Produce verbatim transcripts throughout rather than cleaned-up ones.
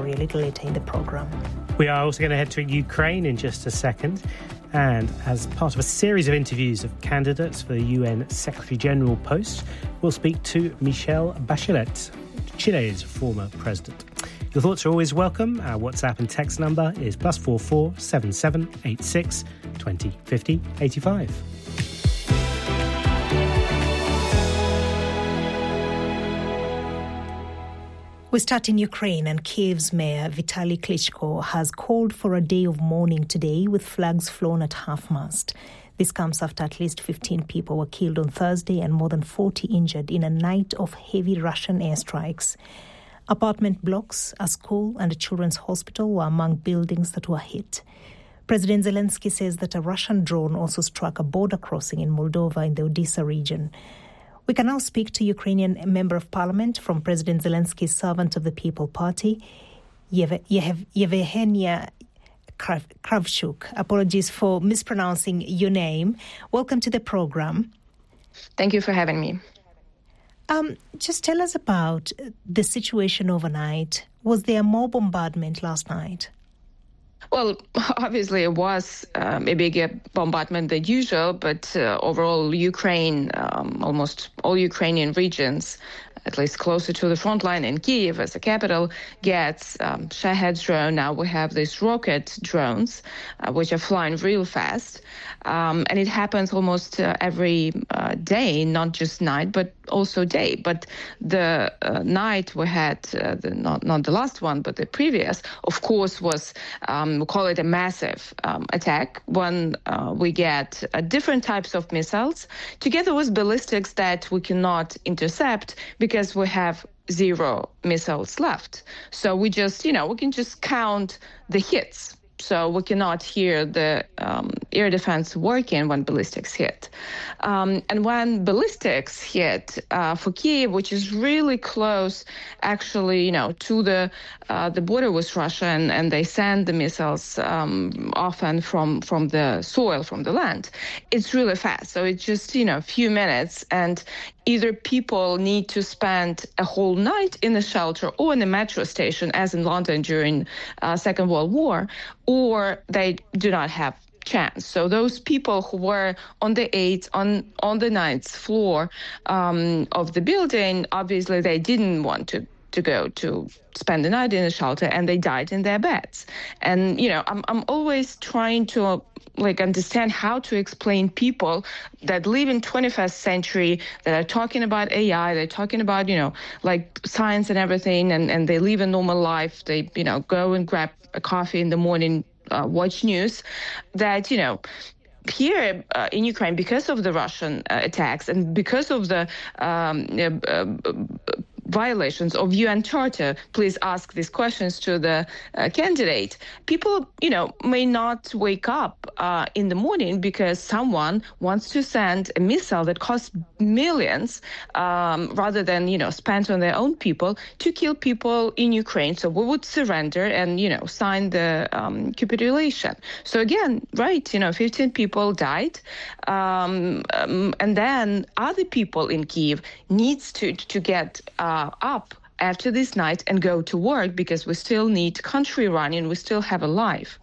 story a little later in the programme. We are also going to head to Ukraine in just a second. And as part of a series of interviews of candidates for the U N Secretary-General post, we'll speak to Michelle Bachelet, Chile's former president. Your thoughts are always welcome. Our WhatsApp and text number is plus four four seven seven eight six twenty fifty eighty-five. We start in Ukraine, and Kyiv's mayor Vitaly Klitschko has called for a day of mourning today with flags flown at half-mast. This comes after at least fifteen people were killed on Thursday and more than forty injured in a night of heavy Russian airstrikes. Apartment blocks, a school and a children's hospital were among buildings that were hit. President Zelensky says that a Russian drone also struck a border crossing in Moldova in the Odessa region. We can now speak to Ukrainian Member of Parliament from President Zelensky's Servant of the People Party, Yev- Yev- Yevhenia Krav- Kravchuk. Apologies for mispronouncing your name. Welcome to the program. Thank you for having me. Um, just tell us about the situation overnight. Was there more bombardment last night? Well, obviously it was um, a bigger bombardment than usual, but uh, overall Ukraine, um, almost all Ukrainian regions, at least closer to the front line in Kyiv as the capital, gets um, Shahed drone. Now we have these rocket drones, uh, which are flying real fast. Um, and it happens almost uh, every uh, day, not just night, but also day. But the uh, night we had, uh, the, not, not the last one, but the previous, of course, was, um, we call it a massive um, attack when uh, we get uh, different types of missiles together with ballistics that we cannot intercept because we have zero missiles left. So we just, you know, we can just count the hits. So we cannot hear the um, air defense working when ballistics hit. Um, and when ballistics hit uh, for Kyiv, which is really close, actually, you know, to the uh, the border with Russia, and, and they send the missiles um, often from, from the soil, from the land, it's really fast. So it's just, you know, a few minutes, and either people need to spend a whole night in a shelter or in a metro station, as in London during uh, Second World War, or they do not have chance. So those people who were on the eighth, on, on the ninth floor um, of the building, obviously they didn't want to to go to spend the night in a shelter, and they died in their beds. And, you know, I'm I'm always trying to like understand how to explain people that live in twenty-first century, that are talking about A I, they're talking about, you know, like science and everything, and, and they live a normal life. They, you know, go and grab a coffee in the morning, uh, watch news, that, you know, here uh, in Ukraine, because of the Russian uh, attacks and because of the um, uh, uh, violations of U N Charter, please ask these questions to the uh, candidate. People, you know, may not wake up uh, in the morning because someone wants to send a missile that costs millions um, rather than, you know, spent on their own people to kill people in Ukraine. So we would surrender and, you know, sign the um, capitulation. So again, right, you know, fifteen people died. Um, um, and then other people in Kyiv needs to, to get uh, up after this night and go to work because we still need country running, we still have a life.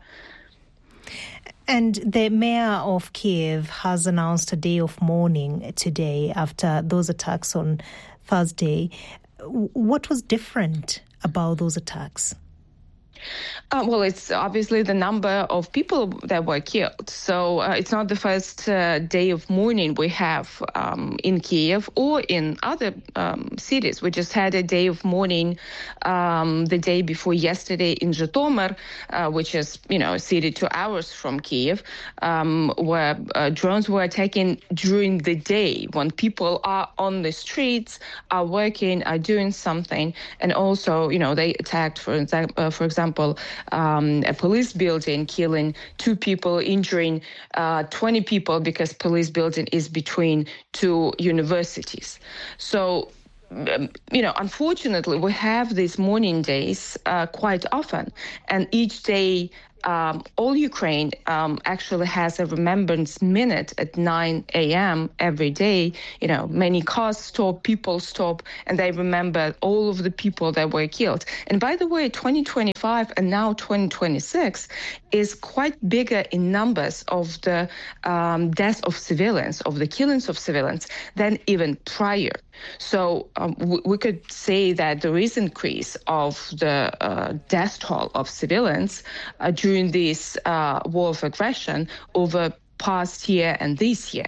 And the mayor of Kyiv has announced a day of mourning today after those attacks on Thursday. What was different about those attacks? Uh, well, it's obviously the number of people that were killed. So uh, it's not the first uh, day of mourning we have um, in Kyiv or in other um, cities. We just had a day of mourning um, the day before yesterday in Zhytomyr, uh, which is, you know, a city two hours from Kyiv, um, where uh, drones were taken during the day when people are on the streets, are working, are doing something. And also, you know, they attacked, for, exa- uh, for example, Um, a police building, killing two people, injuring uh, twenty people because police building is between two universities. So, um, you know, unfortunately, we have these mourning days uh, quite often, and each day um, all Ukraine um, actually has a remembrance minute at nine a.m. every day. You know, many cars stop, people stop, and they remember all of the people that were killed. And by the way, twenty twenty-five and now twenty twenty-six is quite bigger in numbers of the um, deaths of civilians, of the killings of civilians, than even prior. So um, w- we could say that there is increase of the uh, death toll of civilians uh, during this uh, war of aggression over past year and this year.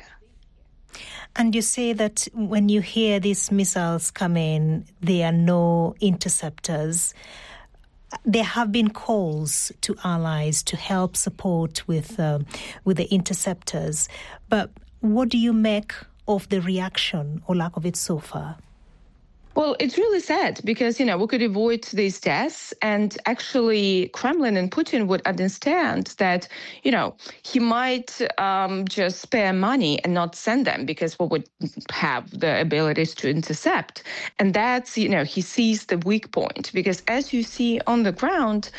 And you say that when you hear these missiles come in, there are no interceptors. There have been calls to allies to help support with uh, with the interceptors. But what do you make of the reaction or lack of it so far? Well, it's really sad because, you know, we could avoid these deaths, and actually Kremlin and Putin would understand that, you know, he might um, just spare money and not send them because we would have the abilities to intercept. And that's, you know, he sees the weak point because as you see on the ground,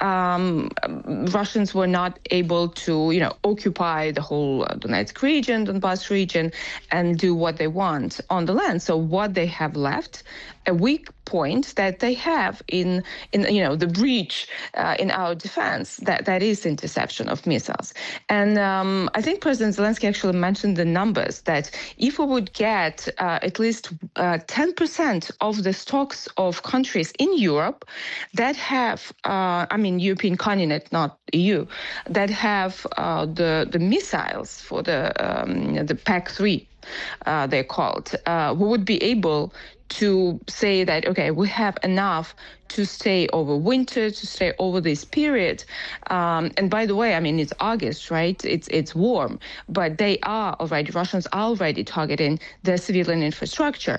um, Russians were not able to, you know, occupy the whole Donetsk region, Donbass region, and do what they want on the land. So what they have left, a weak point that they have in, in you know, the breach uh, in our defense, that, that is interception of missiles. And um, I think President Zelensky actually mentioned the numbers that if we would get uh, at least uh, ten percent of the stocks of countries in Europe that have, uh, I mean, European continent, not E U, that have uh, the, the missiles for the, um, the P A C three, uh, they're called, uh, we would be able to say that, okay, we have enough to stay over winter, to stay over this period. Um, and by the way, I mean, it's August, right? It's it's warm, but they are already, Russians are already targeting the civilian infrastructure,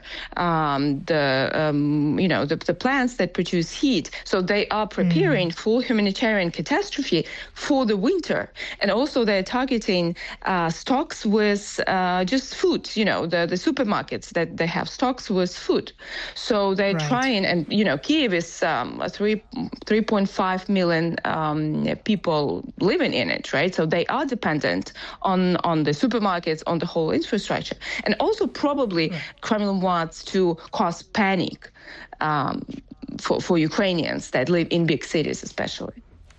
um, the, um, you know, the, the plants that produce heat. So they are preparing mm. for humanitarian catastrophe for the winter. And also they're targeting uh, stocks with uh, just food, you know, the, the supermarkets that they have stocks with food. So they're right. trying, and, you know, Kyiv is Um, three, three point five million um, people living in it, right? So they are dependent on, on the supermarkets, on the whole infrastructure. And also probably right. Kremlin wants to cause panic um, for, for Ukrainians that live in big cities especially.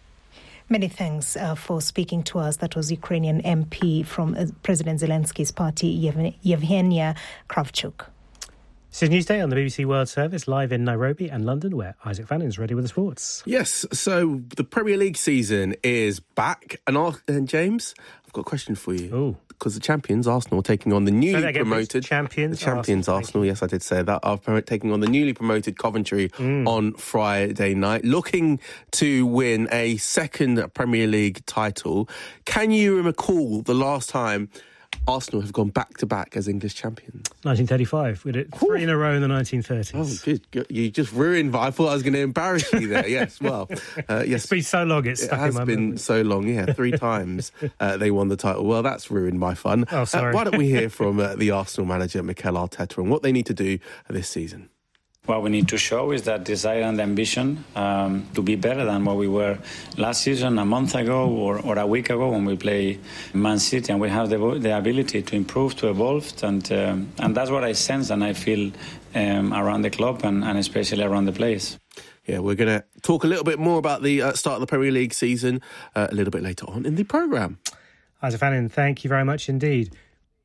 Many thanks uh, for speaking to us. That was Ukrainian M P from uh, President Zelensky's party, Yev- Yevgenia Kravchuk. This is Newsday on the B B C World Service, live in Nairobi and London, where Isaac Fanning's ready with the sports. Yes, so the Premier League season is back. And, and James, I've got a question for you. Oh. Because the champions, Arsenal, are taking on the newly again, promoted... Champions The champions, Arsenal, Arsenal yes, I did say that, are taking on the newly promoted Coventry mm. on Friday night, looking to win a second Premier League title. Can you recall the last time Arsenal have gone back-to-back as English champions? nineteen thirty-five. We did three Ooh. in a row in the nineteen thirties. Oh, good. good. You just ruined... I thought I was going to embarrass you there. Yes, well... Uh, yes, it's been so long, it's stuck it has in my been memory. so long, yeah. Three times uh, they won the title. Well, that's ruined my fun. Oh, sorry. Uh, why don't we hear from uh, the Arsenal manager, Mikel Arteta, and what they need to do this season? What we need to show is that desire and ambition um, to be better than what we were last season, a month ago, or, or a week ago when we play Man City, and we have the, the ability to improve, to evolve, and um, and that's what I sense and I feel um, around the club and, and especially around the players. Yeah, we're going to talk a little bit more about the uh, start of the Premier League season uh, a little bit later on in the programme. Isaac Fanning, thank you very much indeed.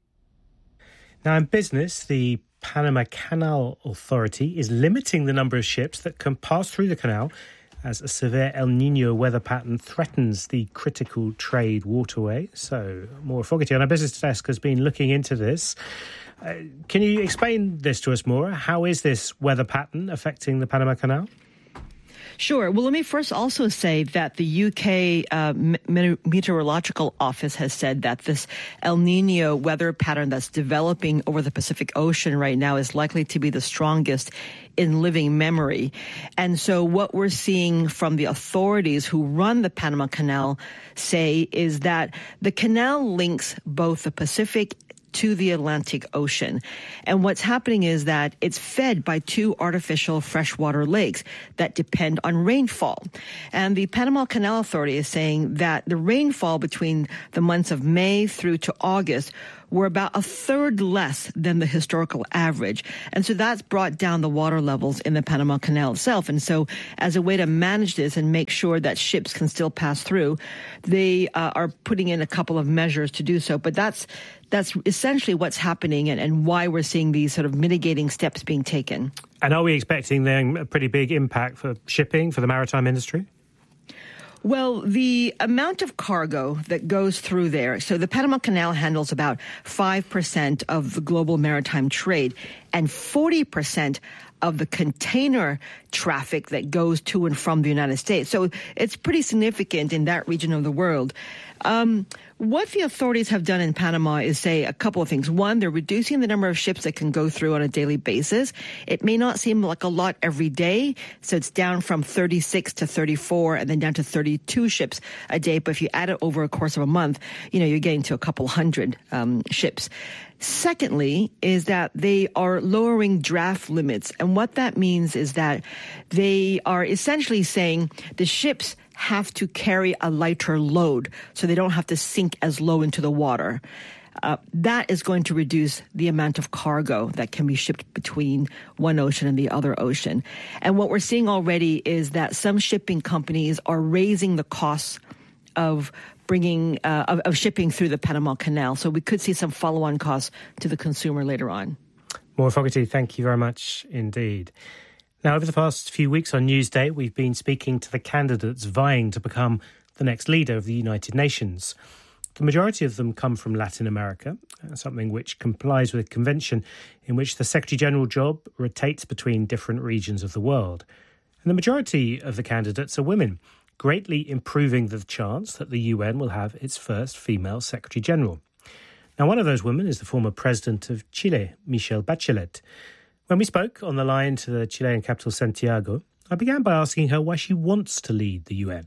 Now, in business, the Panama Canal Authority is limiting the number of ships that can pass through the canal as a severe El Nino weather pattern threatens the critical trade waterway. So, Maura Fogarty on our business desk has been looking into this. Uh, can you explain this to us, Maura? How is this weather pattern affecting the Panama Canal? Sure. Well, let me first also say that the U K uh, Meteorological Office has said that this El Nino weather pattern that's developing over the Pacific Ocean right now is likely to be the strongest in living memory. And so what we're seeing from the authorities who run the Panama Canal say is that the canal links both the Pacific to the Atlantic Ocean. And what's happening is that it's fed by two artificial freshwater lakes that depend on rainfall. And the Panama Canal Authority is saying that the rainfall between the months of May through to August were about a third less than the historical average. And so that's brought down the water levels in the Panama Canal itself. And so as a way to manage this and make sure that ships can still pass through, they uh, are putting in a couple of measures to do so. But that's that's essentially what's happening and, and why we're seeing these sort of mitigating steps being taken. And are we expecting then a pretty big impact for shipping, for the maritime industry? Well, the amount of cargo that goes through there, so the Panama Canal handles about five percent of the global maritime trade and forty percent of the container traffic that goes to and from the United States. So it's pretty significant in that region of the world. Um, what the authorities have done in Panama is say a couple of things. One, they're reducing the number of ships that can go through on a daily basis. It may not seem like a lot every day, so it's down from thirty-six to thirty-four and then down to thirty-two ships a day. But if you add it over a course of a month, you know, you're getting to a couple hundred um, ships. Secondly, is that they are lowering draft limits. And what that means is that they are essentially saying the ships have to carry a lighter load so they don't have to sink as low into the water. Uh, that is going to reduce the amount of cargo that can be shipped between one ocean and the other ocean. And what we're seeing already is that some shipping companies are raising the costs of bringing uh, of, of shipping through the Panama Canal. So we could see some follow-on costs to the consumer later on. Maura Fogarty, thank you very much indeed. Now, over the past few weeks on Newsday, we've been speaking to the candidates vying to become the next leader of the United Nations. The majority of them come from Latin America, something which complies with a convention in which the Secretary-General job rotates between different regions of the world. And the majority of the candidates are women, greatly improving the chance that the U N will have its first female Secretary-General. Now, one of those women is the former president of Chile, Michelle Bachelet. When we spoke on the line to the Chilean capital, Santiago, I began by asking her why she wants to lead the U N.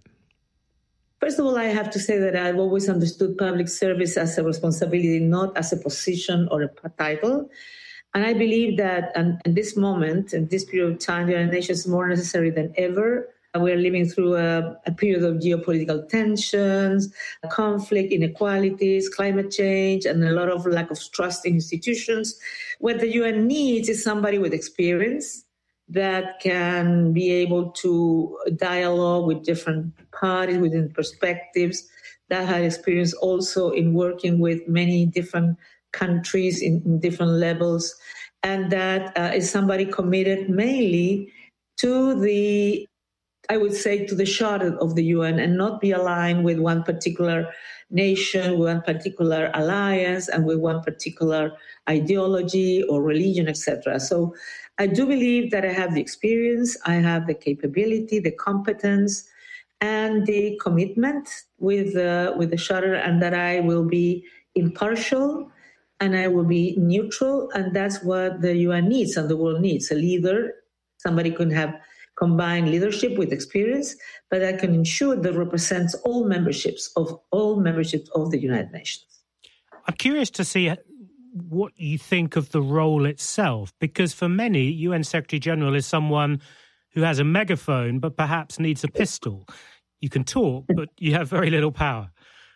First of all, I have to say that I've always understood public service as a responsibility, not as a position or a title. And I believe that um, in this moment, in this period of time, the United Nations is more necessary than ever. We are living through a, a period of geopolitical tensions, conflict, inequalities, climate change, and a lot of lack of trust in institutions. What the U N needs is somebody with experience that can be able to dialogue with different parties, within perspectives, that had experience also in working with many different countries in, in different levels, and that uh, is somebody committed mainly to the I would say, to the charter of the U N and not be aligned with one particular nation, one particular alliance, and with one particular ideology or religion, et cetera. So I do believe that I have the experience, I have the capability, the competence, and the commitment with, uh, with the charter, and that I will be impartial and I will be neutral. And that's what the U N needs and the world needs, a leader. Somebody can have combine leadership with experience, but that can ensure that represents all memberships of all memberships of the United Nations. I'm curious to see what you think of the role itself, because for many, U N Secretary General is someone who has a megaphone, but perhaps needs a pistol. You can talk, but you have very little power.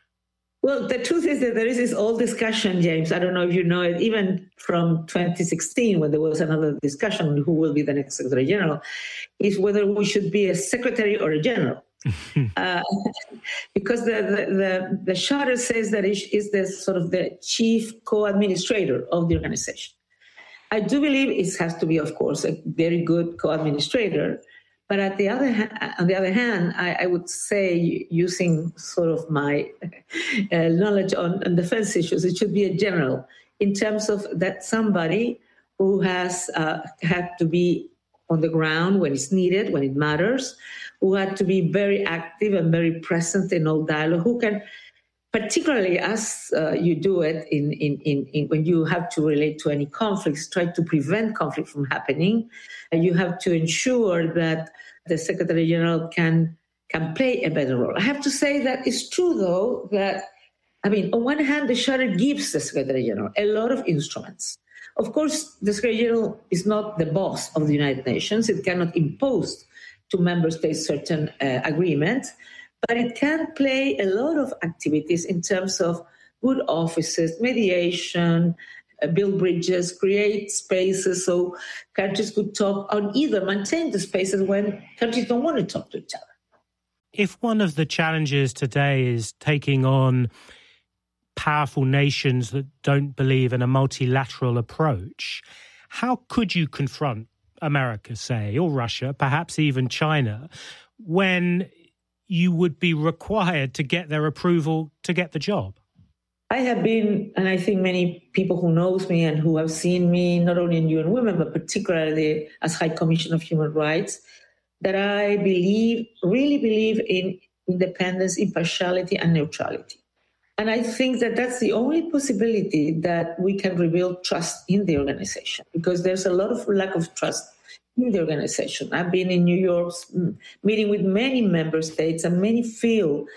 Well, the truth is that there is this old discussion, James. I don't know if you know it, even from twenty sixteen, when there was another discussion on who will be the next Secretary General, is whether we should be a secretary or a general. uh, because the, the, the, the charter says that it is the sort of the chief co-administrator of the organization. I do believe it has to be, of course, a very good co-administrator. But at the other ha- on the other hand, I, I would say, using sort of my uh, knowledge on, on defense issues, it should be a general in terms of that somebody who has uh, had to be on the ground when it's needed, when it matters, who had to be very active and very present in all dialogue, who can, particularly as uh, you do it in, in, in, in when you have to relate to any conflicts, try to prevent conflict from happening. And you have to ensure that the Secretary General can can play a better role. I have to say that it's true, though, that I mean, on one hand, the Charter gives the Secretary General a lot of instruments. Of course, the Secretary General is not the boss of the United Nations. It cannot impose to member states certain uh, agreements, but it can play a lot of activities in terms of good offices, mediation, uh, build bridges, create spaces so countries could talk, or either maintain the spaces when countries don't want to talk to each other. If one of the challenges today is taking on powerful nations that don't believe in a multilateral approach, how could you confront America, say, or Russia, perhaps even China, when you would be required to get their approval to get the job? I have been, and I think many people who knows me and who have seen me, not only in U N Women, but particularly as High Commissioner of Human Rights, that I believe, really believe in independence, impartiality, and neutrality. And I think that that's the only possibility that we can rebuild trust in the organization, because there's a lot of lack of trust in the organization. I've been in New York meeting with many member states, and many feel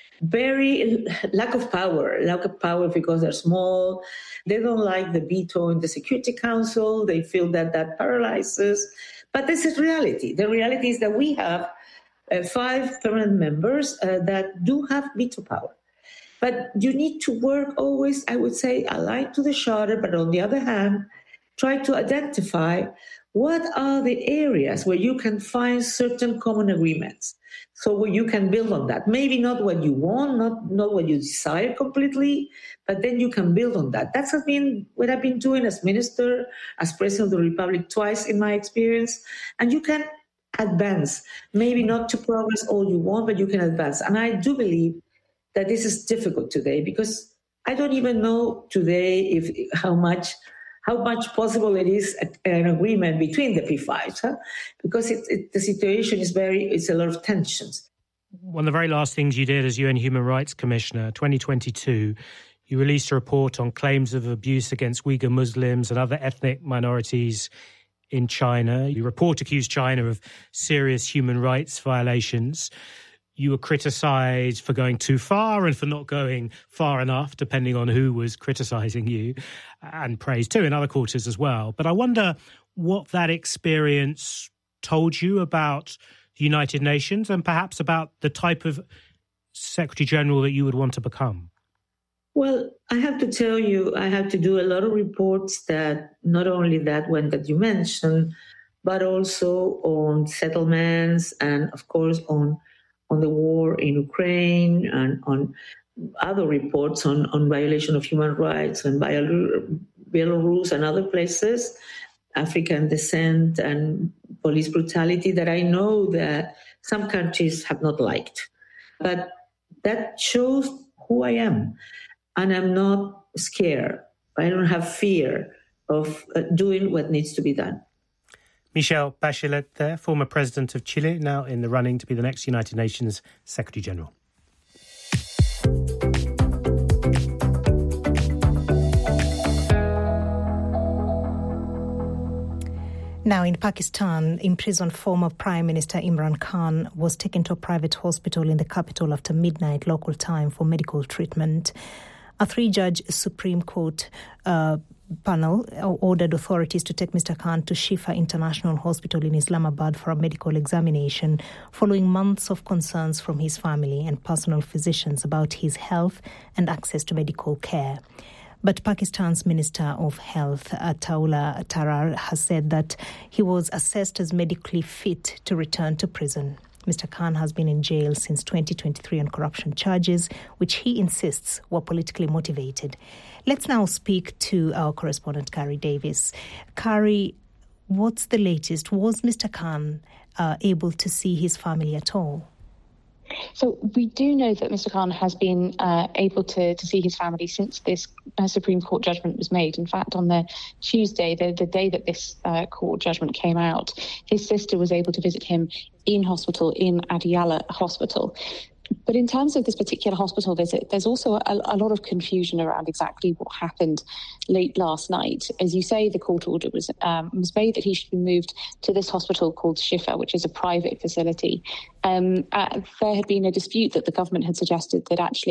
very lack of power, lack of power because they're small. They don't like the veto in the Security Council. They feel that that paralyzes. But this is reality. The reality is that we have uh, five permanent members uh, that do have veto power. But you need to work always, I would say, aligned to the Charter, but on the other hand, try to identify what are the areas where you can find certain common agreements. So where you can build on that. Maybe not what you want, not, not what you desire completely, but then you can build on that. That's been what I've been doing as minister, as president of the Republic twice in my experience. And you can advance, maybe not to progress all you want, but you can advance. And I do believe that this is difficult today, because I don't even know today if how much how much possible it is an agreement between the P fives, huh? Because it, it, the situation is very, it's a lot of tensions. One of the very last things you did as U N Human Rights Commissioner, twenty twenty-two, you released a report on claims of abuse against Uyghur Muslims and other ethnic minorities in China. Your report accused China of serious human rights violations. You were criticised for going too far and for not going far enough, depending on who was criticising you, and praised too in other quarters as well. But I wonder what that experience told you about the United Nations and perhaps about the type of Secretary General that you would want to become. Well, I have to tell you, I have to do a lot of reports that not only that one that you mentioned, but also on settlements and, of course, on on the war in Ukraine and on other reports on, on violation of human rights in Belarus and other places, African descent and police brutality that I know that some countries have not liked. But that shows who I am. And I'm not scared. I don't have fear of uh, doing what needs to be done. Michelle Bachelet there, former president of Chile, now in the running to be the next United Nations Secretary General. Now in Pakistan, imprisoned former Prime Minister Imran Khan was taken to a private hospital in the capital after midnight local time for medical treatment. A three-judge Supreme Court uh, panel ordered authorities to take Mister Khan to Shifa International Hospital in Islamabad for a medical examination following months of concerns from his family and personal physicians about his health and access to medical care. But Pakistan's Minister of Health, Ataullah Tarar, has said that he was assessed as medically fit to return to prison. Mister Khan has been in jail since twenty twenty-three on corruption charges, which he insists were politically motivated. Let's now speak to our correspondent, Carrie Davis. Carrie, what's the latest? Was Mister Khan uh, able to see his family at all? So we do know that Mister Khan has been uh, able to, to see his family since this uh, Supreme Court judgment was made. In fact, on the Tuesday, the, the day that this uh, court judgment came out, his sister was able to visit him in hospital, in Adiala Hospital. But in terms of this particular hospital visit, there's also a, a lot of confusion around exactly what happened late last night. As you say, the court order was um, was made that he should be moved to this hospital called Shifa, which is a private facility. Um, uh, there had been a dispute that the government had suggested that actually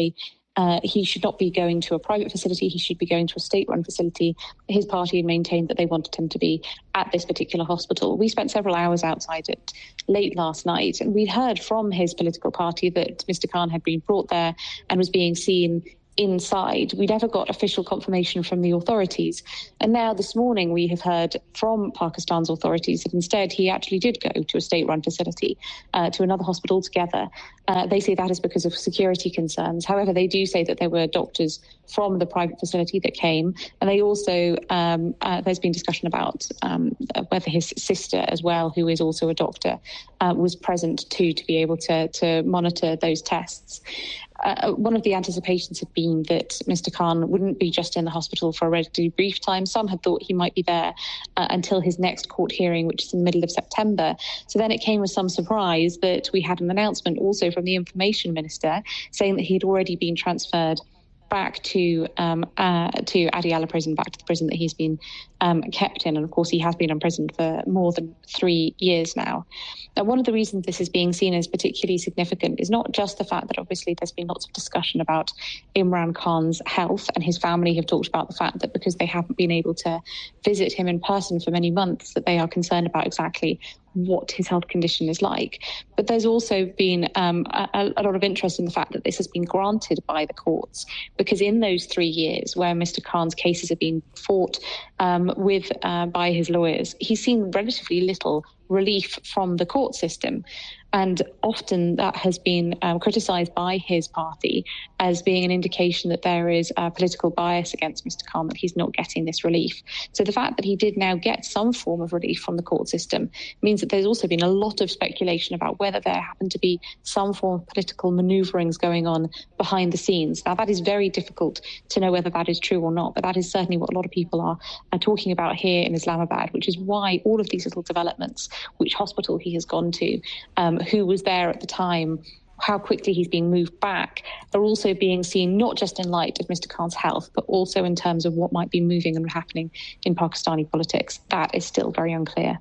Uh, he should not be going to a private facility. He should be going to a state-run facility. His party maintained that they wanted him to be at this particular hospital. We spent several hours outside it late last night, and we'd heard from his political party that Mister Khan had been brought there and was being seen inside. We never got official confirmation from the authorities. And now this morning we have heard from Pakistan's authorities that instead he actually did go to a state-run facility, uh, to another hospital altogether. Uh, they say that is because of security concerns. However, they do say that there were doctors from the private facility that came. And they also, um, uh, there's been discussion about um, whether his sister as well, who is also a doctor, uh, was present too, to be able to, to monitor those tests. Uh, one of the anticipations had been that Mister Khan wouldn't be just in the hospital for a relatively brief time. Some had thought he might be there uh, until his next court hearing, which is in the middle of September. So then it came with some surprise that we had an announcement also from the Information Minister saying that he'd already been transferred back to um, uh, to Adiala prison, back to the prison that he's been um, kept in. And of course, he has been imprisoned for more than three years now. Now, one of the reasons this is being seen as particularly significant is not just the fact that obviously there's been lots of discussion about Imran Khan's health, and his family have talked about the fact that because they haven't been able to visit him in person for many months, that they are concerned about exactly what his health condition is like. But there's also been um, a, a lot of interest in the fact that this has been granted by the courts, because in those three years where Mister Khan's cases have been fought um, with uh, by his lawyers, he's seen relatively little relief from the court system. And often that has been um, criticised by his party as being an indication that there is a political bias against Mister Khan, that he's not getting this relief. So the fact that he did now get some form of relief from the court system means that there's also been a lot of speculation about whether there happened to be some form of political manoeuvrings going on behind the scenes. Now, that is very difficult to know whether that is true or not, but that is certainly what a lot of people are, are talking about here in Islamabad, which is why all of these little developments, which hospital he has gone to, um, who was there at the time, how quickly he's being moved back, are also being seen not just in light of Mister Khan's health, but also in terms of what might be moving and happening in Pakistani politics. That is still very unclear.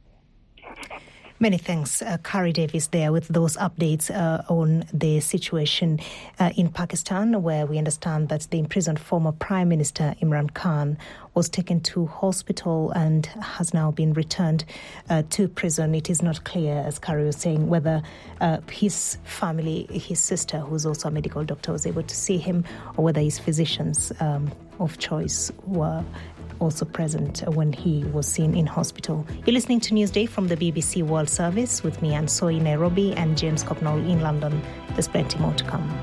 Many thanks, uh, Kari Davis, there with those updates uh, on the situation uh, in Pakistan, where we understand that the imprisoned former Prime Minister Imran Khan was taken to hospital and has now been returned uh, to prison. It is not clear, as Kari was saying, whether uh, his family, his sister, who's also a medical doctor, was able to see him, or whether his physicians um, of choice were also present when he was seen in hospital. You're listening to Newsday from the B B C World Service with me, Anne Soy, in Nairobi, and James Copnall in London. There's plenty more to come.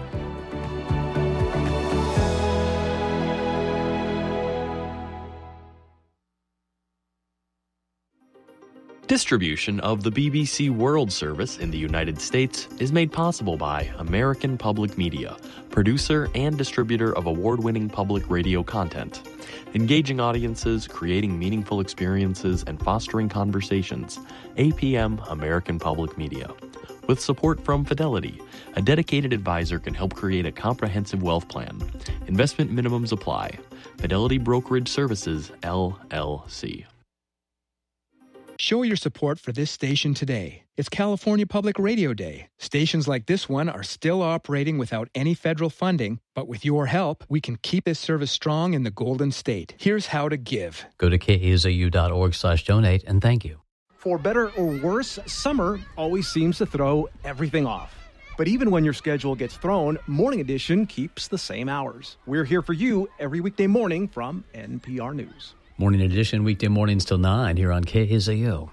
Distribution of the B B C World Service in the United States is made possible by American Public Media, producer and distributor of award-winning public radio content. Engaging audiences, creating meaningful experiences, and fostering conversations. A P M American Public Media. With support from Fidelity, a dedicated advisor can help create a comprehensive wealth plan. Investment minimums apply. Fidelity Brokerage Services, L L C. Show your support for this station today. It's California Public Radio Day. Stations like this one are still operating without any federal funding, but with your help, we can keep this service strong in the Golden State. Here's how to give. Go to K A Z U dot org slash donate and thank you. For better or worse, summer always seems to throw everything off. But even when your schedule gets thrown, Morning Edition keeps the same hours. We're here for you every weekday morning from N P R News. Morning Edition, weekday mornings till nine here on K A Z U.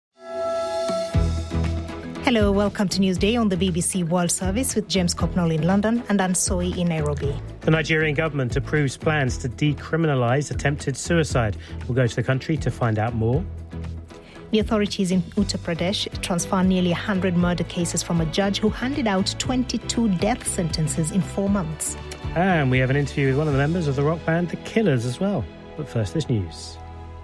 Hello, welcome to Newsday on the B B C World Service with James Copnall in London and Anne Soy in Nairobi. The Nigerian government approves plans to decriminalise attempted suicide. We'll go to the country to find out more. The authorities in Uttar Pradesh transfer nearly one hundred murder cases from a judge who handed out twenty-two death sentences in four months. And we have an interview with one of the members of the rock band The Killers as well. But first, this news.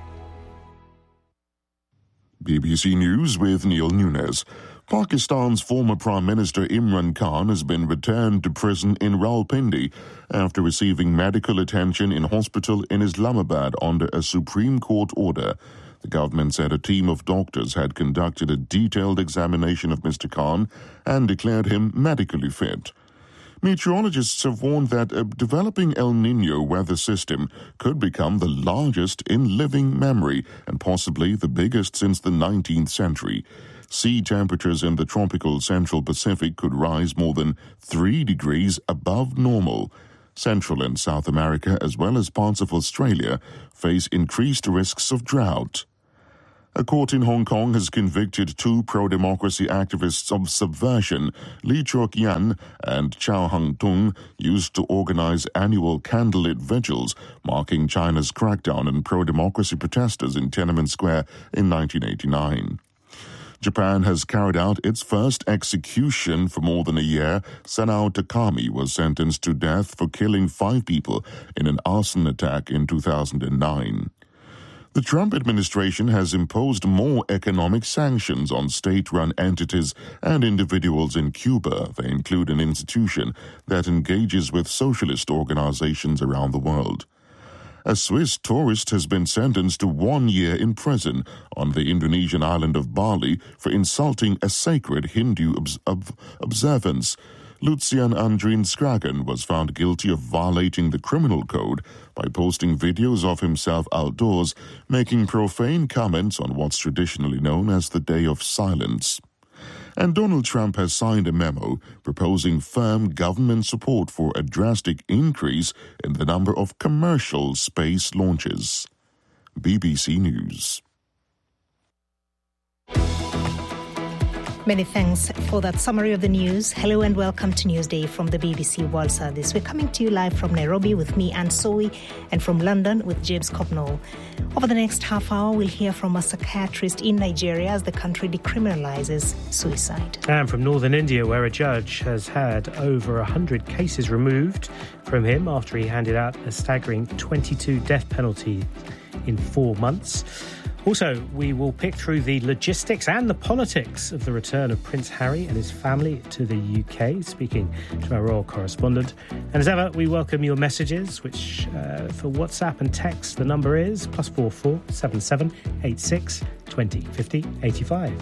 B B C News with Neil Nunes. Pakistan's former Prime Minister Imran Khan has been returned to prison in Rawalpindi after receiving medical attention in hospital in Islamabad under a Supreme Court order. The government said a team of doctors had conducted a detailed examination of Mister Khan and declared him medically fit. Meteorologists have warned that a developing El Niño weather system could become the largest in living memory and possibly the biggest since the nineteenth century. Sea temperatures in the tropical Central Pacific could rise more than three degrees above normal. Central and South America, as well as parts of Australia, face increased risks of drought. A court in Hong Kong has convicted two pro-democracy activists of subversion. Lee Chok-yan and Chow Hang-tung used to organize annual candlelit vigils marking China's crackdown on pro-democracy protesters in Tiananmen Square in nineteen eighty-nine. Japan has carried out its first execution for more than a year. Sanao Takami was sentenced to death for killing five people in an arson attack in two thousand nine. The Trump administration has imposed more economic sanctions on state-run entities and individuals in Cuba. They include an institution that engages with socialist organizations around the world. A Swiss tourist has been sentenced to one year in prison on the Indonesian island of Bali for insulting a sacred Hindu obs- ob- observance. Lucian Andrin Skragen was found guilty of violating the criminal code by posting videos of himself outdoors, making profane comments on what's traditionally known as the Day of Silence. And Donald Trump has signed a memo proposing firm government support for a drastic increase in the number of commercial space launches. B B C News. Many thanks for that summary of the news. Hello and welcome to Newsday from the B B C World Service. We're coming to you live from Nairobi with me, Anne Soy, and from London with James Copnall. Over the next half hour, we'll hear from a psychiatrist in Nigeria as the country decriminalizes suicide. And from northern India, where a judge has had over one hundred cases removed from him after he handed out a staggering twenty-two death penalties in four months. Also, we will pick through the logistics and the politics of the return of Prince Harry and his family to the U K, speaking to our royal correspondent. And as ever, we welcome your messages, which uh, for WhatsApp and text, the number is plus four four seven seven eight six twenty fifty eighty-five.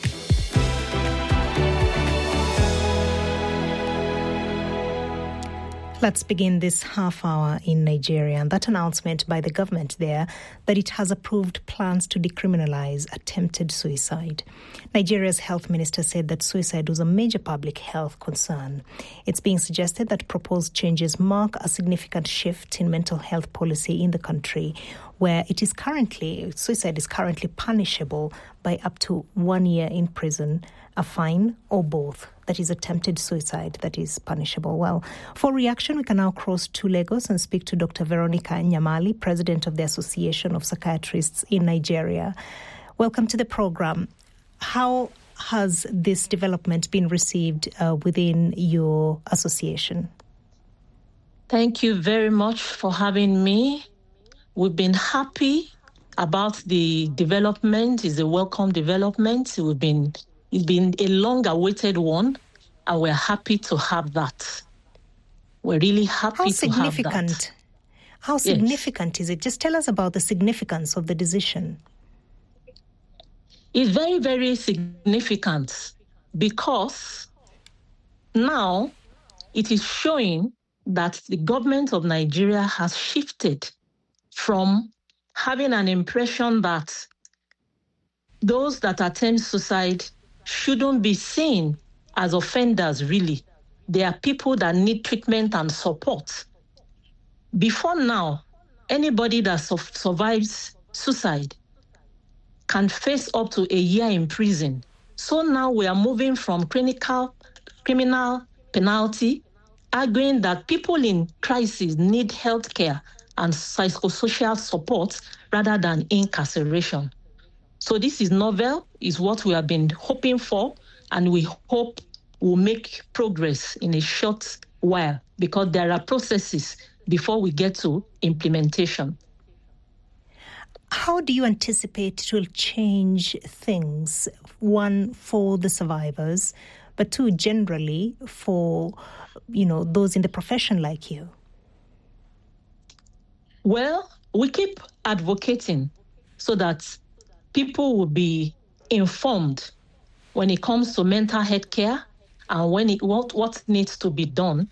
Let's begin this half hour in Nigeria, and that announcement by the government there that it has approved plans to decriminalize attempted suicide. Nigeria's health minister said that suicide was a major public health concern. It's being suggested that proposed changes mark a significant shift in mental health policy in the country, where it is currently, suicide is currently punishable by up to one year in prison, a fine, or both. That is attempted suicide that is punishable. Well, for reaction, we can now cross to Lagos and speak to Doctor Veronica Nyamali, President of the Association of Psychiatrists in Nigeria. Welcome to the program. How has this development been received uh, within your association? Thank you very much for having me. We've been happy about the development. It's a welcome development. We've been It's been a long-awaited one, and we're happy to have that. We're really happy How to significant, have that. How significant yes. is it? Just tell us about the significance of the decision. It's very, very significant because now it is showing that the government of Nigeria has shifted from having an impression that those that attempt suicide shouldn't be seen as offenders, really. They are people that need treatment and support. Before now, anybody that su- survives suicide can face up to a year in prison. So now we are moving from clinical, criminal penalty, arguing that people in crisis need health care and psychosocial support rather than incarceration. So this is novel, is what we have been hoping for, and we hope will make progress in a short while because there are processes before we get to implementation. How do you anticipate it will change things? One, for the survivors, but two, generally for, you know, those in the profession like you? Well, we keep advocating so that people will be informed when it comes to mental health care and when it what, what needs to be done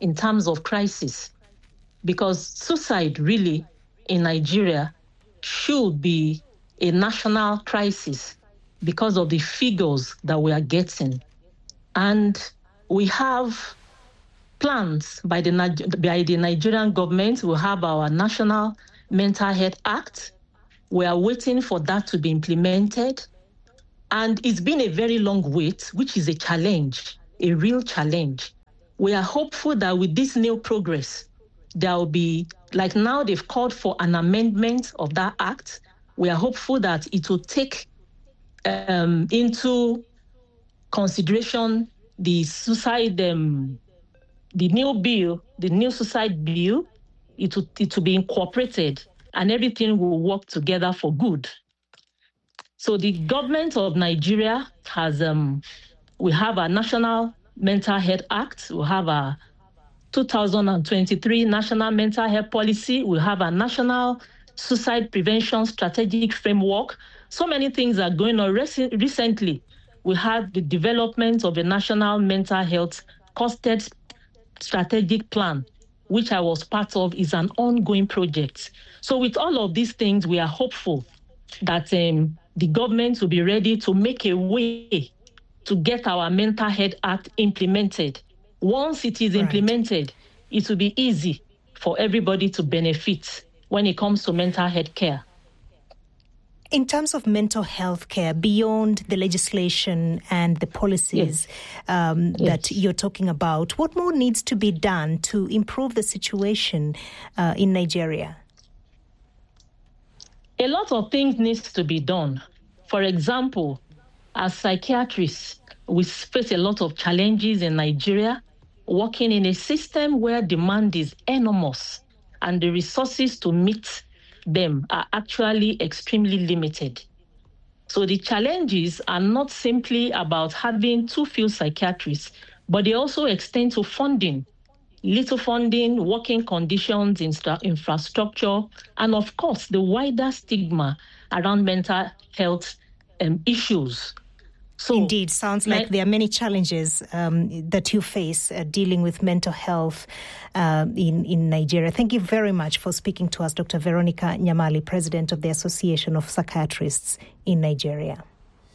in terms of crisis, because suicide really in Nigeria should be a national crisis because of the figures that we are getting. And we have plans by the, by the Nigerian government. We have our National Mental Health Act. We are waiting for that to be implemented. And it's been a very long wait, which is a challenge, a real challenge. We are hopeful that with this new progress, there will be, like now they've called for an amendment of that act. We are hopeful that it will take um, into consideration the suicide, um, the new bill, the new suicide bill. It will, it will be incorporated and everything will work together for good. So the government of Nigeria has, um, we have a National Mental Health Act, we have a two thousand twenty-three National Mental Health Policy, we have a National Suicide Prevention Strategic Framework. So many things are going on. Rec- recently, we had the development of a National Mental Health Costed Strategic Plan, which I was part of, is an ongoing project. So with all of these things, we are hopeful that um, the government will be ready to make a way to get our Mental Health Act implemented. Once it is right. implemented, it will be easy for everybody to benefit when it comes to mental health care. In terms of mental health care, beyond the legislation and the policies yes. Um, yes. that you're talking about, what more needs to be done to improve the situation uh, in Nigeria? A lot of things needs to be done. For example, as psychiatrists, we face a lot of challenges in Nigeria, working in a system where demand is enormous and the resources to meet them are actually extremely limited. So the challenges are not simply about having too few psychiatrists, but they also extend to funding, little funding, working conditions, infra- infrastructure, and of course, the wider stigma around mental health um, issues. So, Indeed, sounds like there are many challenges um, that you face uh, dealing with mental health uh, in, in Nigeria. Thank you very much for speaking to us, Doctor Veronica Nyamali, President of the Association of Psychiatrists in Nigeria.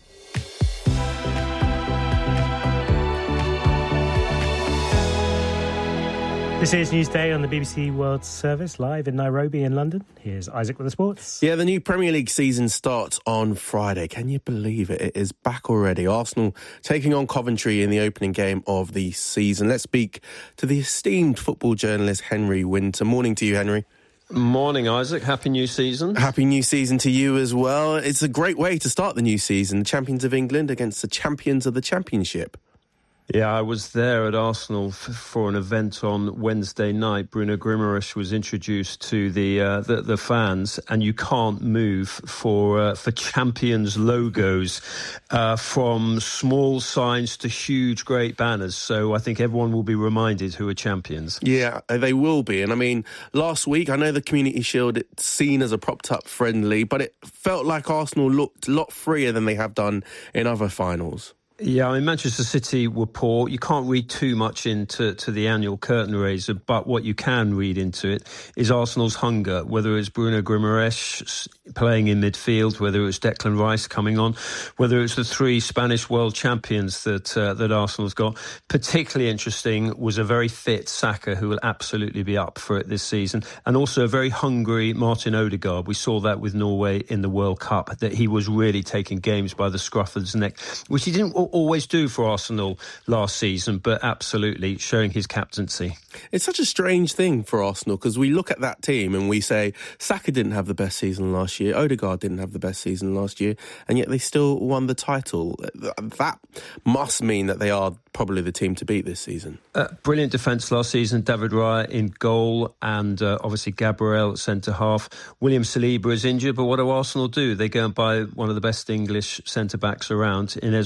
This is Newsday on the B B C World Service, live in Nairobi in London. Here's Isaac with the sports. Yeah, the new Premier League season starts on Friday. Can you believe it? It is back already. Arsenal taking on Coventry in the opening game of the season. Let's speak to the esteemed football journalist Henry Winter. Morning to you, Henry. Morning, Isaac. Happy new season. Happy new season to you as well. It's a great way to start the new season. The champions of England against the champions of the Championship. Yeah, I was there at Arsenal f- for an event on Wednesday night. Bruno Guimaraes was introduced to the uh, the, the fans, and you can't move for uh, for champions logos uh, from small signs to huge, great banners. So I think everyone will be reminded who are champions. Yeah, they will be. And I mean, last week, I know the Community Shield, it's seen as a propped-up friendly, but it felt like Arsenal looked a lot freer than they have done in other finals. Yeah, I mean, Manchester City were poor. You can't read too much into to the annual curtain raiser, but what you can read into it is Arsenal's hunger, whether it's Bruno Guimaraes playing in midfield, whether it's Declan Rice coming on, whether it's the three Spanish world champions that uh, that Arsenal's got. Particularly interesting was a very fit Saka, who will absolutely be up for it this season, and also a very hungry Martin Odegaard. We saw that with Norway in the World Cup, that he was really taking games by the scruff of his neck, which he didn't always do for Arsenal last season, but absolutely showing his captaincy. It's such a strange thing for Arsenal, because we look at that team and we say Saka didn't have the best season last year, Odegaard didn't have the best season last year, and yet they still won the title. That must mean that they are probably the team to beat this season. Uh, brilliant defence last season. David Raya in goal, and uh, obviously Gabriel at centre-half. William Saliba is injured, but what do Arsenal do? They go and buy one of the best English centre-backs around in Ezri Konsa,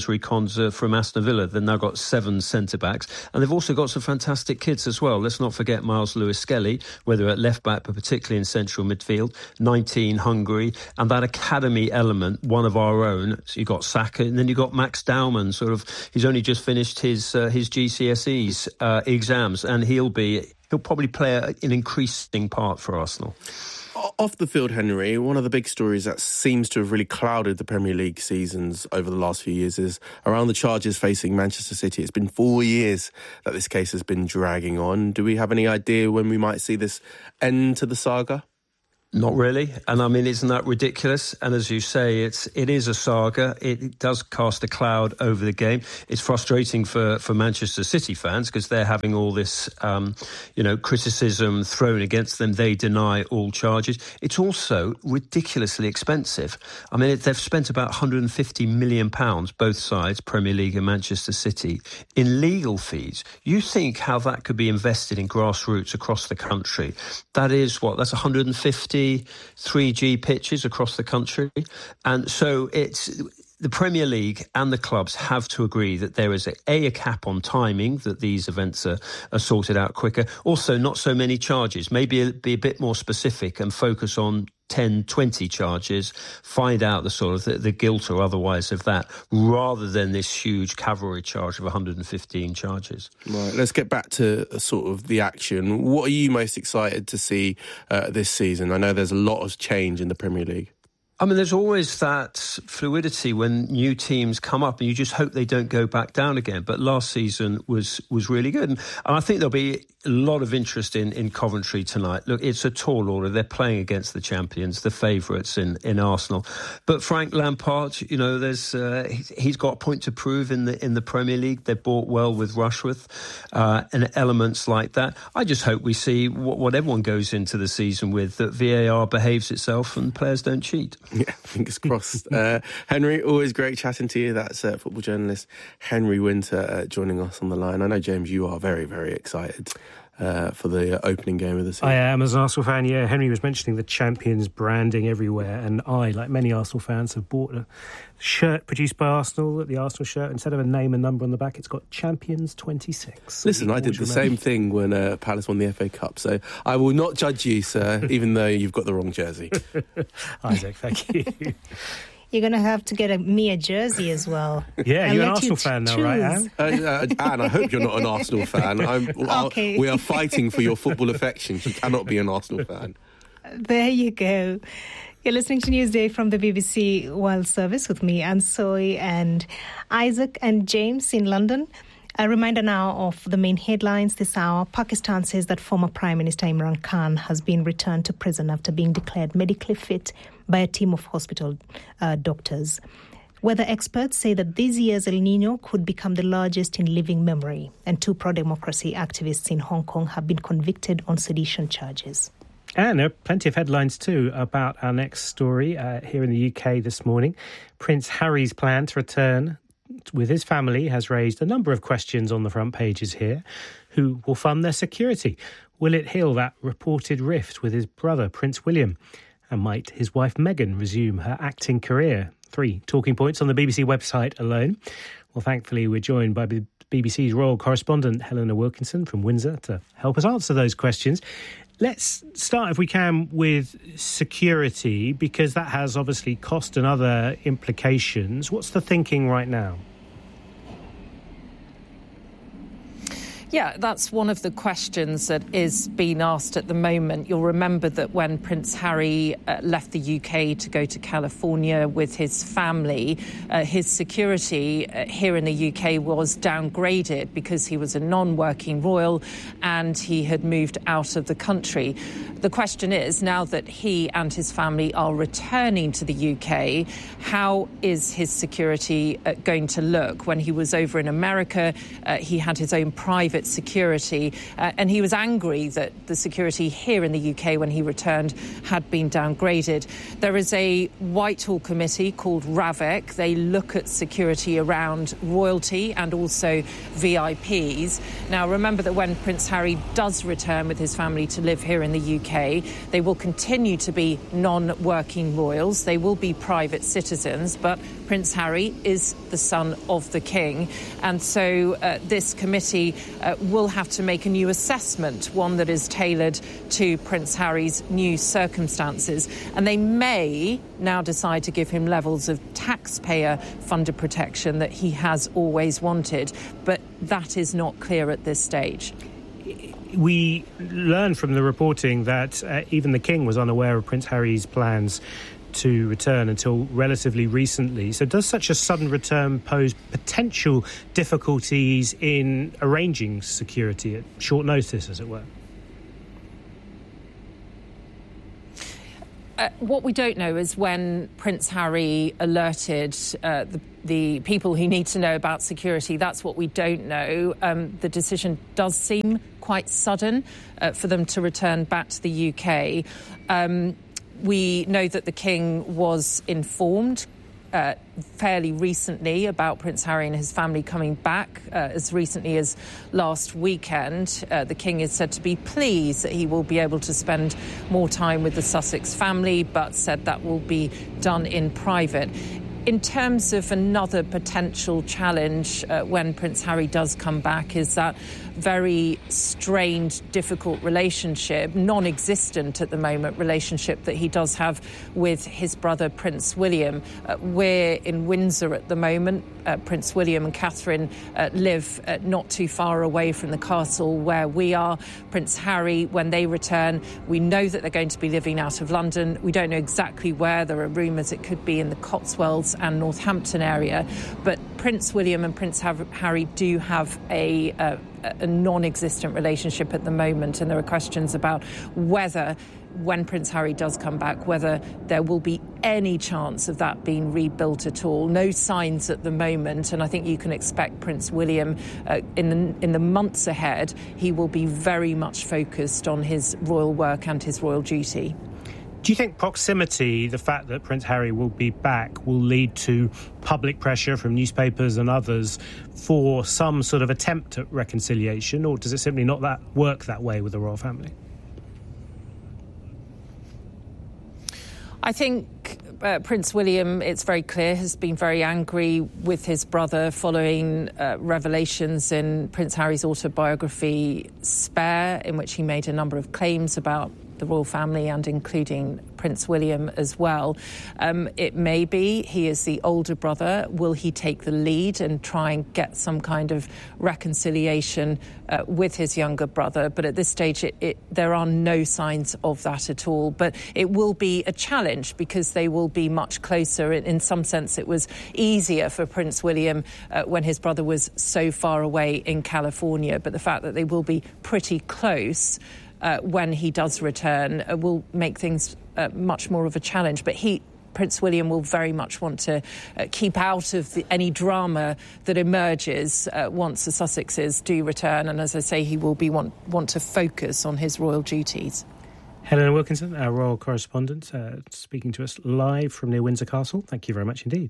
pounds uh, from Aston Villa. They've now got seven centre-backs. And they've also got some fantastic kids as well. Let's not forget Miles Lewis-Skelly, whether at left-back, but particularly in central midfield, nineteen Hungary. And that academy element, one of our own. So you've got Saka, and then you've got Max Dowman, sort of, he's only just finished his uh, his G C S Es uh, exams, and he'll be he'll probably play a, an increasing part for Arsenal. Off the field, Henry, one of the big stories that seems to have really clouded the Premier League seasons over the last few years is around the charges facing Manchester City. It's been four years that this case has been dragging on. Do we have any idea when we might see this end to the saga? Not really. And I mean, isn't that ridiculous? And as you say, it's, it is a saga. It, it does cast a cloud over the game. It's frustrating for, for Manchester City fans because they're having all this, um, you know, criticism thrown against them. They deny all charges. It's also ridiculously expensive. I mean, it, they've spent about one hundred fifty million pounds, both sides, Premier League and Manchester City, in legal fees. You think how that could be invested in grassroots across the country. That is what? That's one hundred fifty three G pitches across the country. And so it's the Premier League and the clubs have to agree that there is a, a, a cap on timing, that these events are, are sorted out quicker. Also, not so many charges. Maybe be a bit more specific and focus on ten, twenty charges, find out the sort of the, the guilt or otherwise of that, rather than this huge cavalry charge of one hundred fifteen charges. Right, let's get back to sort of the action. What are you most excited to see uh, this season? I know there's a lot of change in the Premier League. I mean, there's always that fluidity when new teams come up and you just hope they don't go back down again. But last season was was really good. And, and I think there'll be a lot of interest in, in Coventry tonight. Look, it's a tall order. They're playing against the champions, the favourites in, in Arsenal. But Frank Lampard, you know, there's uh, he's got a point to prove in the in the Premier League. They bought well with Rushworth uh, and elements like that. I just hope we see what, what everyone goes into the season with, that V A R behaves itself and players don't cheat. Yeah, fingers crossed. uh, Henry, always great chatting to you. That's uh, football journalist Henry Winter uh, joining us on the line. I know, James, you are very, very excited uh, for the uh, opening game of the season. I am, as an Arsenal fan, yeah. Henry was mentioning the champions branding everywhere, and I, like many Arsenal fans, have bought a shirt produced by Arsenal, the Arsenal shirt. Instead of a name and number on the back, it's got Champions twenty-six. Listen, I did the same thing when uh, Palace won the F A Cup, so I will not judge you, sir, even though you've got the wrong jersey. Isaac, thank you. You're going to have to get a, me a jersey as well. Yeah, I'll you're an let Arsenal you fan now, choose. right, Anne? Uh, uh, Anne, I hope you're not an Arsenal fan. I'm, Okay. We are fighting for your football affections. You cannot be an Arsenal fan. There you go. You're listening to Newsday from the B B C World Service with me, Anne Soy, and Isaac and James in London. A reminder now of the main headlines this hour. Pakistan says that former Prime Minister Imran Khan has been returned to prison after being declared medically fit by a team of hospital uh, doctors. Weather experts say that this year's El Nino could become the largest in living memory, and two pro-democracy activists in Hong Kong have been convicted on sedition charges. And there are plenty of headlines too about our next story uh, here in the U K this morning. Prince Harry's plan to return with his family has raised a number of questions on the front pages here. Who will fund their security? Will it heal that reported rift with his brother, Prince William? And might his wife Meghan resume her acting career? Three talking points on the B B C website alone. Well, thankfully, we're joined by B B C's royal correspondent, Helena Wilkinson from Windsor, to help us answer those questions. Let's start, if we can, with security, because that has obviously cost and other implications. What's the thinking right now? Yeah, that's one of the questions that is being asked at the moment. You'll remember that when Prince Harry uh, left the U K to go to California with his family, uh, his security uh, here in the U K was downgraded because he was a non-working royal and he had moved out of the country. The question is, now that he and his family are returning to the U K, how is his security uh, going to look? When he was over in America, uh, he had his own private private security. Uh, and he was angry that the security here in the U K when he returned had been downgraded. There is a Whitehall committee called RAVEC. They look at security around royalty and also V I Ps. Now, remember that when Prince Harry does return with his family to live here in the U K, they will continue to be non-working royals. They will be private citizens, but Prince Harry is the son of the King. And so uh, this committee uh, will have to make a new assessment, one that is tailored to Prince Harry's new circumstances. And they may now decide to give him levels of taxpayer-funded protection that he has always wanted. But that is not clear at this stage. We learned from the reporting that uh, even the King was unaware of Prince Harry's plans to return until relatively recently. So does such a sudden return pose potential difficulties in arranging security at short notice, as it were? Uh, what we don't know is when Prince Harry alerted uh, the, the people who need to know about security. That's what we don't know. Um, the decision does seem quite sudden uh, for them to return back to the U K. Um, we know that the King was informed Uh, fairly recently about Prince Harry and his family coming back. Uh, as recently as last weekend, uh, the King is said to be pleased that he will be able to spend more time with the Sussex family, but said that will be done in private. In terms of another potential challenge uh, when Prince Harry does come back is that very strained, difficult relationship, non-existent at the moment, relationship that he does have with his brother Prince William. Uh, we're in Windsor at the moment. Uh, Prince William and Catherine uh, live uh, not too far away from the castle where we are. Prince Harry, when they return, we know that they're going to be living out of London. We don't know exactly where. There are rumours it could be in the Cotswolds and Northampton area. But Prince William and Prince Harry do have a, a, a non-existent relationship at the moment, and there are questions about whether, when Prince Harry does come back, whether there will be any chance of that being rebuilt at all. No signs at the moment, and I think you can expect Prince William uh, in the, in the months ahead, he will be very much focused on his royal work and his royal duty. Do you think proximity, the fact that Prince Harry will be back, will lead to public pressure from newspapers and others for some sort of attempt at reconciliation, or does it simply not that work that way with the royal family? I think uh, Prince William, it's very clear, has been very angry with his brother following uh, revelations in Prince Harry's autobiography, Spare, in which he made a number of claims about the royal family and including Prince William as well. Um, it may be he is the older brother. Will he take the lead and try and get some kind of reconciliation uh, with his younger brother? But at this stage, it, it, there are no signs of that at all. But it will be a challenge because they will be much closer. In, in some sense, it was easier for Prince William uh, when his brother was so far away in California. But the fact that they will be pretty close Uh, when he does return uh, will make things uh, much more of a challenge. But he, Prince William, will very much want to uh, keep out of the, any drama that emerges uh, once the Sussexes do return. And as I say, he will be want, want to focus on his royal duties. Helena Wilkinson, our royal correspondent, uh, speaking to us live from near Windsor Castle. Thank you very much indeed.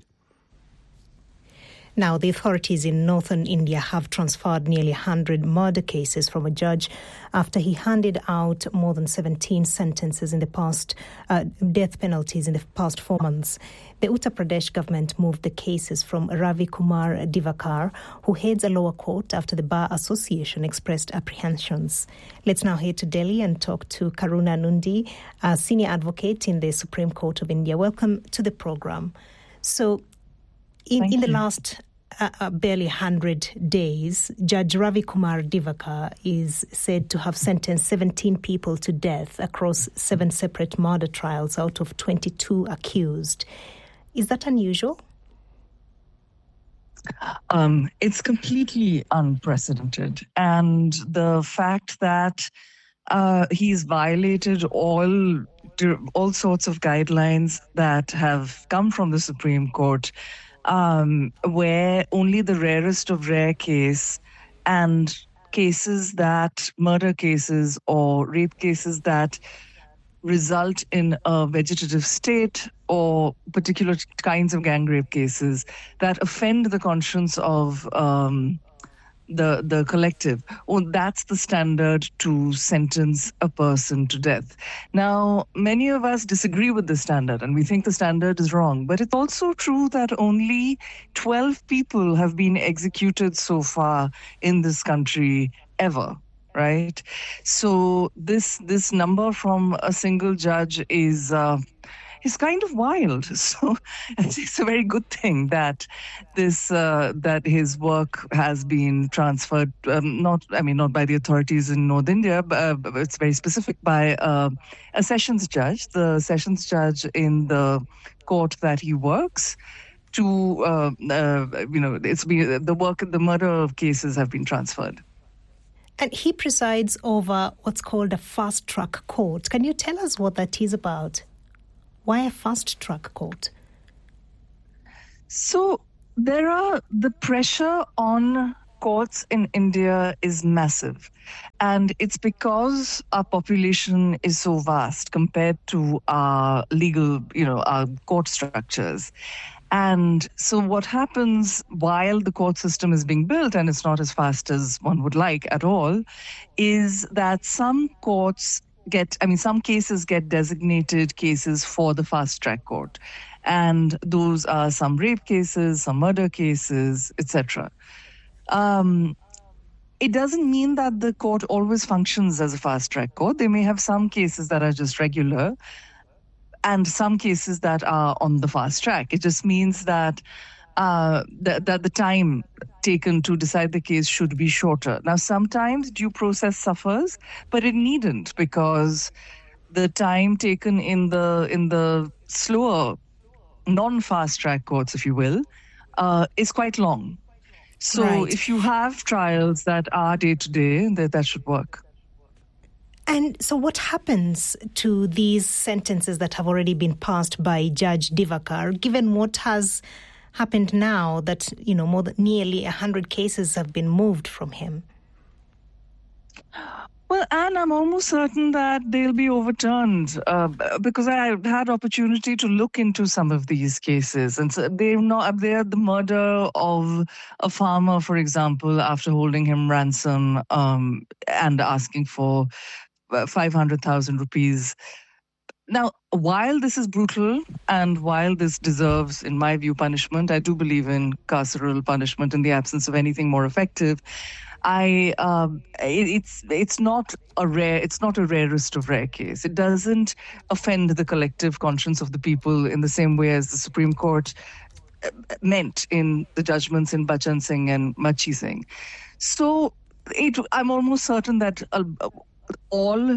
Now, the authorities in northern India have transferred nearly one hundred murder cases from a judge after he handed out more than seventeen sentences in the past, uh, death penalties in the past four months. The Uttar Pradesh government moved the cases from Ravi Kumar Divakar, who heads a lower court after the Bar Association expressed apprehensions. Let's now head to Delhi and talk to Karuna Nundi, a senior advocate in the Supreme Court of India. Welcome to the program. So, In, in the last uh, uh, barely one hundred days, Judge Ravi Kumar Divakar is said to have sentenced seventeen people to death across seven separate murder trials out of twenty-two accused. Is that unusual? Um, it's completely unprecedented. And the fact that uh, he's violated all all sorts of guidelines that have come from the Supreme Court, um, where only the rarest of rare case and cases that, murder cases or rape cases that result in a vegetative state, or particular kinds of gang rape cases that offend the conscience of um, the the collective. Oh, that's the standard to sentence a person to death. Now, many of us disagree with the standard and we think the standard is wrong, but it's also true that only twelve people have been executed so far in this country ever. Right? So this this number from a single judge is uh, is kind of wild. So it's a very good thing that this uh, that his work has been transferred. Um, not, I mean, not by the authorities in North India, but, uh, but it's very specific by uh, a sessions judge, the sessions judge in the court that he works. To uh, uh, you know, it's been the work, the murder cases have been transferred. And he presides over what's called a fast-track court. Can you tell us what that is about? Why a fast-track court? So there are, the pressure on courts in India is massive. And it's because our population is so vast compared to our legal, you know, our court structures. And so what happens while the court system is being built, and it's not as fast as one would like at all, is that some courts get, I mean, some cases get designated cases for the fast-track court. And those are some rape cases, some murder cases, et cetera. Um, it doesn't mean that the court always functions as a fast-track court. They may have some cases that are just regular, and some cases that are on the fast track. It just means that uh, th- that the time taken to decide the case should be shorter. Now, sometimes due process suffers, but it needn't, because the time taken in the in the slower, non-fast track courts, if you will, uh, is quite long. So right. If you have trials that are day to day, that that should work. And so what happens to these sentences that have already been passed by Judge Divakar, given what has happened now that, you know, more than nearly one hundred cases have been moved from him? Well, Anne, I'm almost certain that they'll be overturned uh, because I had opportunity to look into some of these cases. And so they're not, they're the murder of a farmer, for example, after holding him ransom um, and asking for five hundred thousand rupees. Now, while this is brutal and while this deserves, in my view, punishment, I do believe in carceral punishment in the absence of anything more effective. I um, it, it's it's not a rare it's not a rarest of rare case. It doesn't offend the collective conscience of the people in the same way as the Supreme Court meant in the judgments in Bachan Singh and Machi Singh. So it, I'm almost certain that uh, all,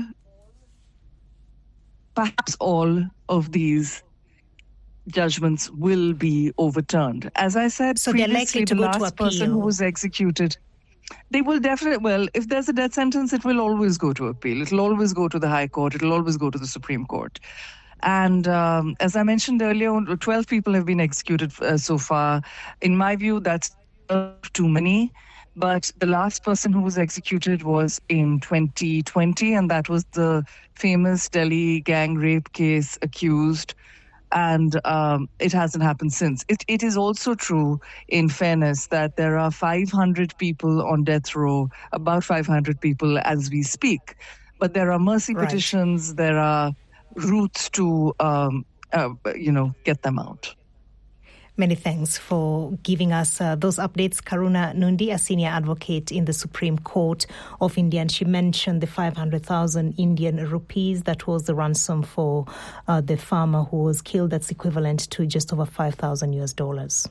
perhaps all of these judgments will be overturned. As I said so previously, to the go last to person who was executed, they will definitely, well, if there's a death sentence, it will always go to appeal. It will always go to the High Court. It will always go to the Supreme Court. And um, as I mentioned earlier, twelve people have been executed uh, so far. In my view, that's too many. But the last person who was executed was in twenty twenty, and that was the famous Delhi gang rape case accused. And um, it hasn't happened since. It, it is also true, in fairness, that there are five hundred people on death row, about five hundred people as we speak. But there are mercy right. petitions, there are routes to, um, uh, you know, get them out. Many thanks for giving us uh, those updates. Karuna Nundi, a senior advocate in the Supreme Court of India, and she mentioned the five hundred thousand Indian rupees. That was the ransom for uh, the farmer who was killed. That's equivalent to just over five thousand U S dollars.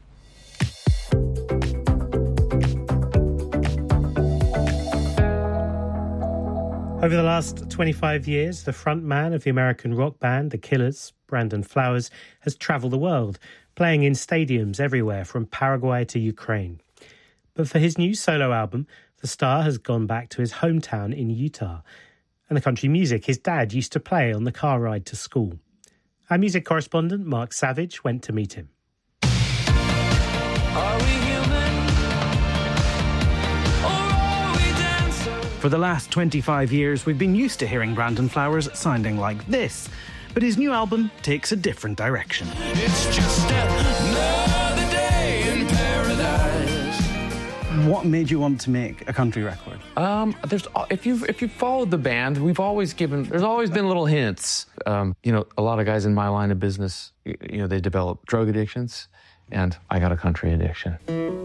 Over the last twenty-five years, the frontman of the American rock band The Killers, Brandon Flowers, has travelled the world, playing in stadiums everywhere from Paraguay to Ukraine. But for his new solo album, the star has gone back to his hometown in Utah and the country music his dad used to play on the car ride to school. Our music correspondent, Mark Savage, went to meet him. Are we human? Or are we For the last twenty-five years, we've been used to hearing Brandon Flowers sounding like this. But his new album takes a different direction. It's just another day in paradise. What made you want to make a country record? Um, there's if you've if you followed the band, we've always given. There's always been little hints. Um, you know, a lot of guys in my line of business, you know, they develop drug addictions, and I got a country addiction.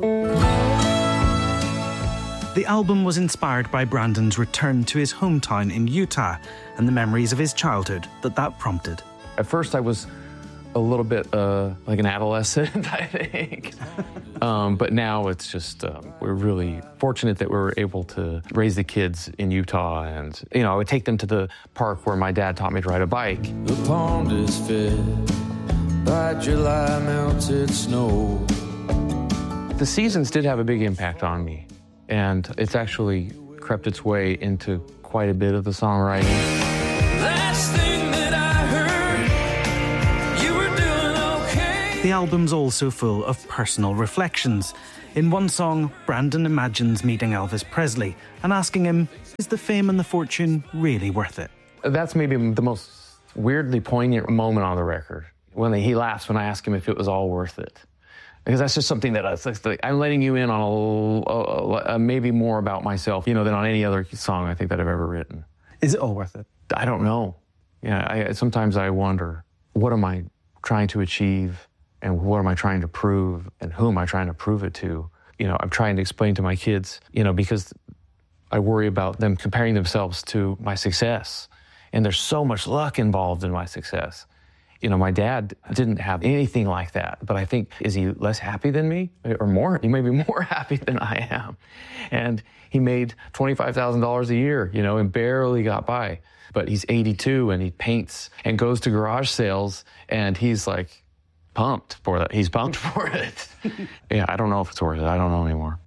The album was inspired by Brandon's return to his hometown in Utah and the memories of his childhood that that prompted. At first, I was a little bit uh, like an adolescent, I think. um, but now it's just, um, we're really fortunate that we were able to raise the kids in Utah. And, you know, I would take them to the park where my dad taught me to ride a bike. The pond is fed by July melted snow. The seasons did have a big impact on me. And it's actually crept its way into quite a bit of the songwriting. Last thing that I heard, you were doing okay. The album's also full of personal reflections. In one song, Brandon imagines meeting Elvis Presley and asking him, is the fame and the fortune really worth it? That's maybe the most weirdly poignant moment on the record, when he laughs when I ask him if it was all worth it. Because that's just something that I, like, I'm letting you in on a, a, a, maybe more about myself, you know, than on any other song I think that I've ever written. Is it all worth it? I don't know. Yeah, I, sometimes I wonder, what am I trying to achieve, and what am I trying to prove, and who am I trying to prove it to? You know, I'm trying to explain to my kids, you know, because I worry about them comparing themselves to my success, and there's so much luck involved in my success. You know, my dad didn't have anything like that, but I think, is he less happy than me? Or more? He may be more happy than I am. And he made twenty-five thousand dollars a year, you know, and barely got by. But he's eighty-two and he paints and goes to garage sales, and he's like pumped for that. He's pumped for it. Yeah, I don't know if it's worth it. I don't know anymore.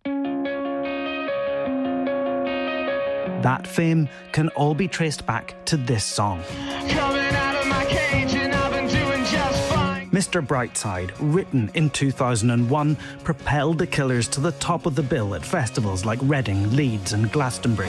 That fame can all be traced back to this song. Coming out of my cage and I've been doing just fine. Mister Brightside, written in two thousand one, propelled the Killers to the top of the bill at festivals like Reading, Leeds and Glastonbury.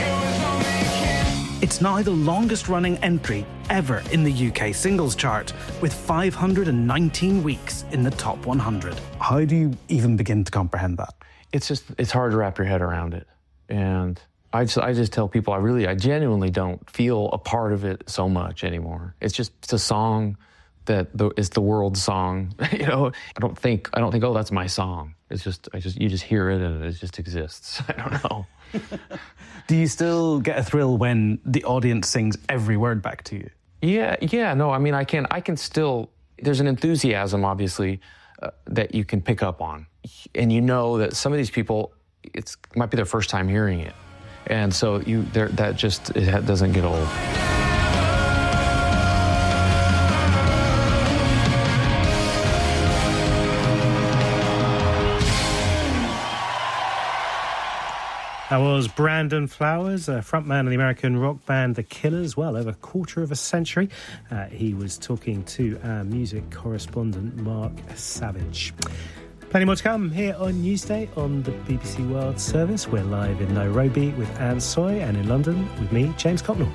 It's now the longest-running entry ever in the U K singles chart, with five hundred nineteen weeks in the top one hundred. How do you even begin to comprehend that? It's just, it's hard to wrap your head around it. And I just, I just tell people I really, I genuinely don't feel a part of it so much anymore. It's just it's a song that the, is the world's song. You know, I don't think, I don't think, oh, that's my song. It's just, I just, you just hear it and it just exists. I don't know. Do you still get a thrill when the audience sings every word back to you? Yeah, yeah, no, I mean, I can, I can still, there's an enthusiasm, obviously, uh, that you can pick up on. And you know that some of these people, it's might be their first time hearing it. And so you, there, that just, it doesn't get old. That was Brandon Flowers, a frontman of the American rock band The Killers, well over a quarter of a century. Uh, he was talking to our music correspondent, Mark Savage. Plenty more to come here on Newsday on the B B C World Service. We're live in Nairobi with Anne Soy, and in London with me, James Copnell.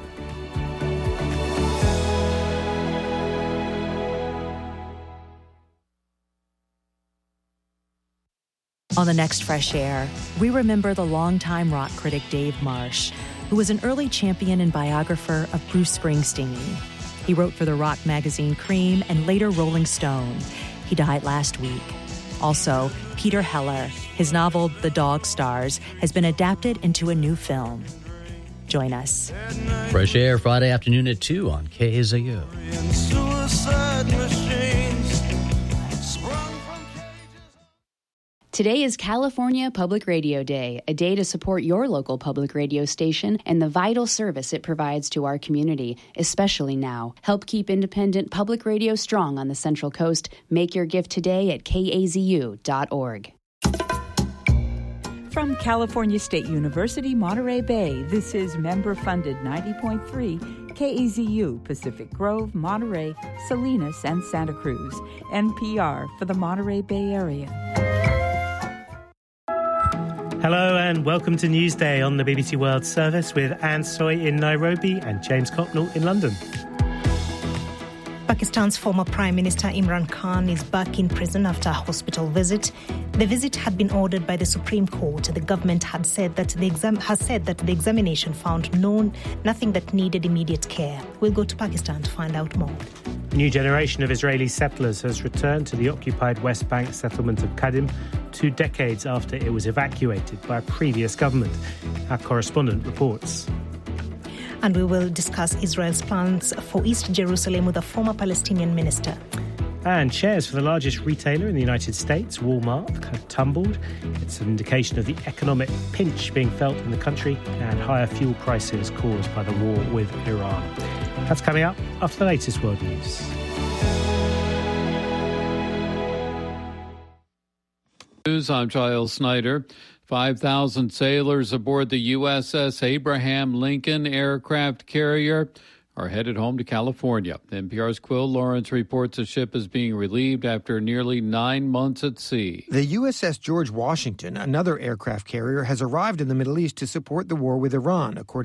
On the next Fresh Air, we remember the longtime rock critic Dave Marsh, who was an early champion and biographer of Bruce Springsteen. He wrote for the rock magazine Cream and later Rolling Stone. He died last week. Also, Peter Heller, his novel The Dog Stars, has been adapted into a new film. Join us. Fresh Air, Friday afternoon at two on K A Z O. Today is California Public Radio Day, a day to support your local public radio station and the vital service it provides to our community, especially now. Help keep independent public radio strong on the Central Coast. Make your gift today at K A Z U dot org. From California State University, Monterey Bay, this is member-funded ninety point three K A Z U, Pacific Grove, Monterey, Salinas, and Santa Cruz. N P R for the Monterey Bay area. Hello and welcome to Newsday on the B B C World Service with Anne Soy in Nairobi and James Cocknell in London. Pakistan's former Prime Minister Imran Khan is back in prison after a hospital visit. The visit had been ordered by the Supreme Court. The government had said that the exam has said that the examination found no, nothing that needed immediate care. We'll go to Pakistan to find out more. A new generation of Israeli settlers has returned to the occupied West Bank settlement of Kadim two decades after it was evacuated by a previous government. Our correspondent reports. And we will discuss Israel's plans for East Jerusalem with a former Palestinian minister. And shares for the largest retailer in the United States, Walmart, have tumbled. It's an indication of the economic pinch being felt in the country and higher fuel prices caused by the war with Iran. That's coming up after the latest world news. News, I'm Giles Snyder. five thousand sailors aboard the U S S Abraham Lincoln aircraft carrier are headed home to California. N P R's Quill Lawrence reports the ship is being relieved after nearly nine months at sea. The U S S George Washington, another aircraft carrier, has arrived in the Middle East to support the war with Iran, according